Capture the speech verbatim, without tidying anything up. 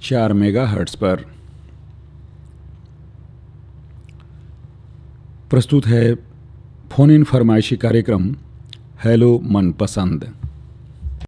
चार mega hertz पर। प्रस्तुत है फोन इन फरमाइशी कार्यक्रम हेलो मनपसंद।